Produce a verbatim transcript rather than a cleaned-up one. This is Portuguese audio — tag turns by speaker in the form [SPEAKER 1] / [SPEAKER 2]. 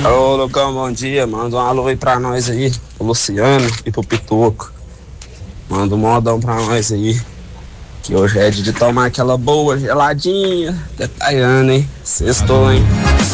[SPEAKER 1] Ô, Lucão, bom dia. Manda um alô aí pra nós aí, pro Luciano e pro Pituco. Manda um modão pra nós aí, que hoje é dia de tomar aquela boa geladinha. Detalhando, hein? Sextou, hein?